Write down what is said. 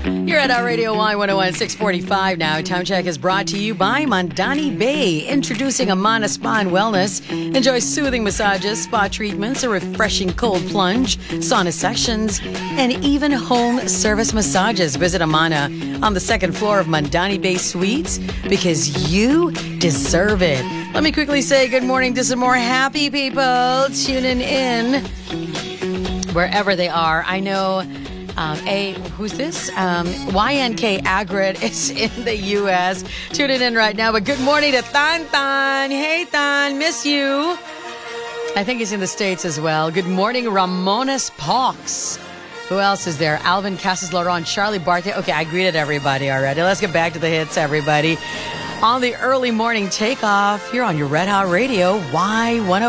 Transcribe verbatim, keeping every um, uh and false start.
You're at our Radio Y one oh one, six forty-five now. Time check is brought to you by Mandani Bay, introducing Amana Spa and Wellness. Enjoy soothing massages, spa treatments, a refreshing cold plunge, sauna sessions, and even home service massages. Visit Amana on the second floor of Mandani Bay Suites because you deserve it. Let me quickly say good morning to some more happy people tuning in wherever they are. I know um, A, who's this? Um, Y N K Agrid is in the U S tuning in right now. But good morning to Tan Tan. Hey, Tan, miss you. I think he's in the States as well. Good morning, Ramones Pox. Who else is there? Alvin Casas Laurent, Charlie Barte. Okay, I greeted everybody already. Let's get back to the hits, everybody. On the early morning takeoff, you're on your Red Hot Radio, Y one oh one.